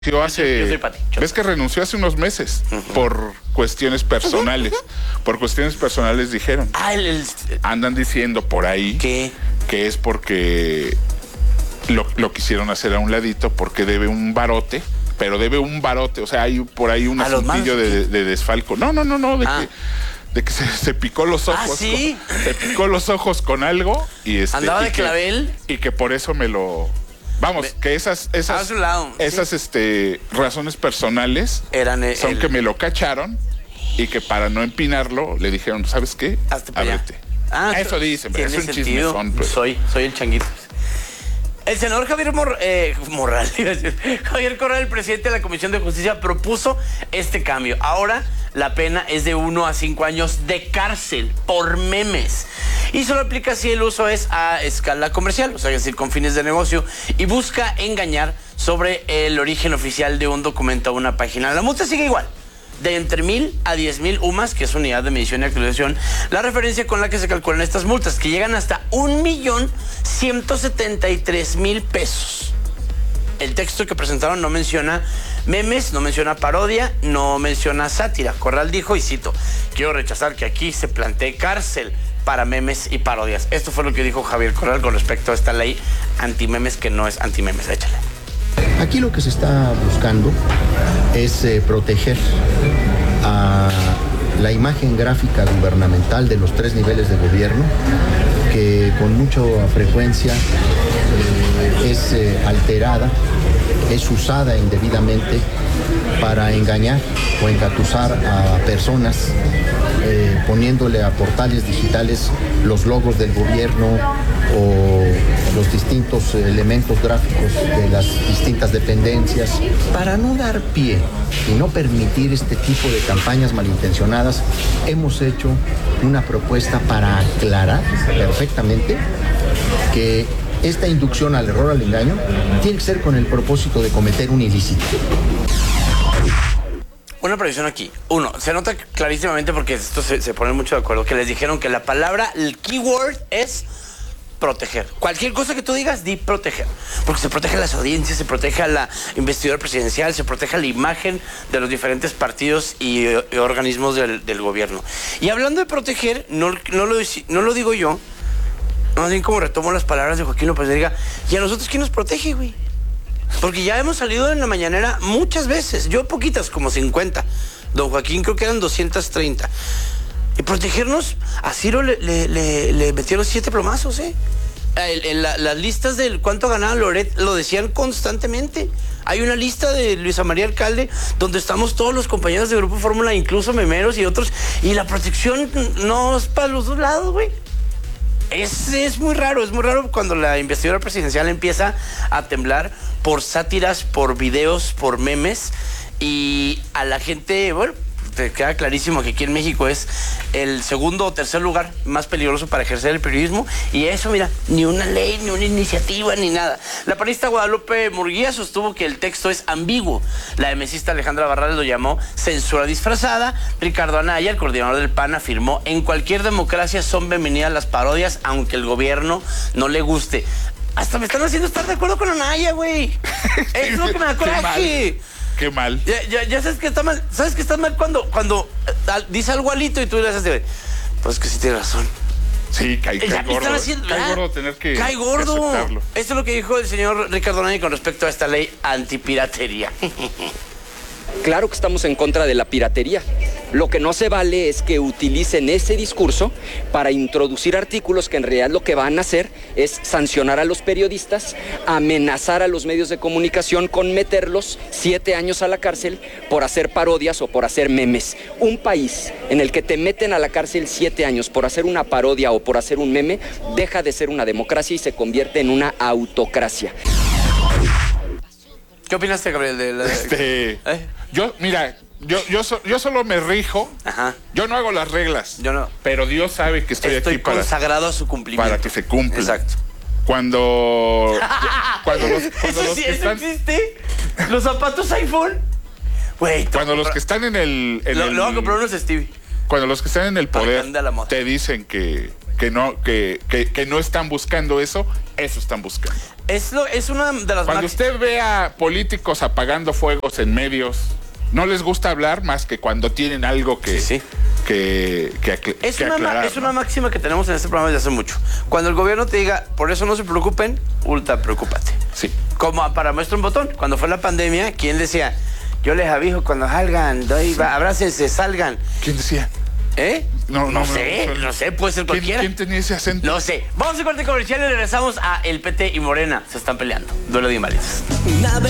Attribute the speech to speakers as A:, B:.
A: ¿Ves que renunció hace unos meses? Por cuestiones personales. Por cuestiones personales dijeron. Andan diciendo por ahí que es porque lo quisieron hacer a un ladito porque debe un barote, pero debe un barote, o sea, hay por ahí un asuntillo de desfalco. No, de que se picó los ojos.
B: ¿Sí?
A: Se picó los ojos con algo y
B: andaba de clavel.
A: Y que por eso me lo... Vamos, que esas razones personales son que me lo cacharon y que para no empinarlo le dijeron, ¿sabes qué? Ábrete. Eso dicen, pero es un chismezón. Pues.
B: Soy el changuito. El senador Javier Javier Corral, el presidente de la Comisión de Justicia, propuso este cambio. Ahora la pena es de 1 a 5 años de cárcel por memes. Y solo aplica si el uso es a escala comercial, o sea, es decir, con fines de negocio, y busca engañar sobre el origen oficial de un documento o una página. La multa sigue igual, de entre 1,000 a 10,000 UMAS, que es unidad de medición y actualización, la referencia con la que se calculan estas multas, que llegan hasta 1,173,000 pesos. El texto que presentaron no menciona memes, no menciona parodia, no menciona sátira. Corral dijo, y cito, quiero rechazar que aquí se plantee cárcel para memes y parodias. Esto fue lo que dijo Javier Corral con respecto a esta ley antimemes, que no es antimemes. Échale.
C: Aquí lo que se está buscando es proteger a la imagen gráfica gubernamental de los 3 niveles de gobierno, que con mucha frecuencia es alterada, es usada indebidamente para engañar o engatusar a personas, poniéndole a portales digitales los logos del gobierno o los distintos elementos gráficos de las distintas dependencias. Para no dar pie y no permitir este tipo de campañas malintencionadas, hemos hecho una propuesta para aclarar perfectamente que esta inducción al error, al engaño, tiene que ser con el propósito de cometer un ilícito.
B: Una previsión aquí. Uno, se nota clarísimamente, porque esto se ponen mucho de acuerdo, que les dijeron que la palabra, el keyword es proteger. Cualquier cosa que tú digas, di proteger. Porque se protege a las audiencias, se protege a la investidura presidencial, se protege a la imagen de los diferentes partidos y organismos del gobierno. Y hablando de proteger, no lo digo yo, más bien como retomo las palabras de Joaquín López Dóriga, ¿y a nosotros quién nos protege, güey? Porque ya hemos salido en la mañanera muchas veces, yo poquitas, como 50. Don Joaquín creo que eran 230. Y protegernos, a Ciro le metieron 7 plomazos, ¿eh? Las listas de cuánto ganaba Loret lo decían constantemente. Hay una lista de Luisa María Alcalde donde estamos todos los compañeros de Grupo Fórmula, incluso memeros y otros, y la protección no es para los dos lados, güey. Es muy raro cuando la investidura presidencial empieza a temblar por sátiras, por videos, por memes, y a la gente, bueno, te queda clarísimo que aquí en México es el segundo o tercer lugar más peligroso para ejercer el periodismo, y eso, mira, ni una ley, ni una iniciativa, ni nada. La panista Guadalupe Murguía sostuvo que el texto es ambiguo. La emesista Alejandra Barrales lo llamó censura disfrazada. Ricardo Anaya, el coordinador del PAN, afirmó, en cualquier democracia son bienvenidas las parodias, aunque el gobierno no le guste. Hasta me están haciendo estar de acuerdo con Anaya, güey. Es lo que me da coraje.
A: Qué mal.
B: Ya sabes que está mal. ¿Sabes que está mal cuando dice algo alito y tú le haces pues que sí tiene razón?
A: Sí, cae gordo. Cae gordo tener que
B: cae gordo.
A: aceptarlo.
B: Esto es lo que dijo el señor Ricardo Anaya con respecto a esta ley antipiratería.
D: Claro que estamos en contra de la piratería. Lo que no se vale es que utilicen ese discurso para introducir artículos que en realidad lo que van a hacer es sancionar a los periodistas, amenazar a los medios de comunicación con meterlos 7 años a la cárcel por hacer parodias o por hacer memes. Un país en el que te meten a la cárcel 7 años por hacer una parodia o por hacer un meme, deja de ser una democracia y se convierte en una autocracia.
B: ¿Qué opinaste, Gabriel?
A: Yo solo me rijo.
B: Ajá.
A: Yo no hago las reglas.
B: Yo no.
A: Pero Dios sabe que estoy aquí para...
B: consagrado a su cumplimiento.
A: Para que se cumpla.
B: Exacto.
A: Cuando los
B: ¿Eso
A: que están...
B: existe? ¿Los zapatos iPhone? Güey.
A: Cuando los que están en el...
B: Le voy a comprar unos Stevie.
A: Cuando los que están en el poder
B: moda
A: te dicen que no están buscando eso están buscando.
B: Es una de las...
A: Cuando usted ve a políticos apagando fuegos en medios, no les gusta hablar más que cuando tienen algo que...
B: Sí.
A: aclarar,
B: es una máxima que tenemos en este programa desde hace mucho. Cuando el gobierno te diga, por eso no se preocupen, ultra preocúpate.
A: Sí.
B: Como para muestra un botón. Cuando fue la pandemia, ¿quién decía? Yo les aviso cuando salgan, abrácense, salgan.
A: ¿Quién decía?
B: No sé, puede ser cualquiera.
A: ¿Quién tenía ese acento?
B: No sé. Vamos a corte comercial y regresamos a El PT y Morena. Se están peleando. Duelo de inválidos.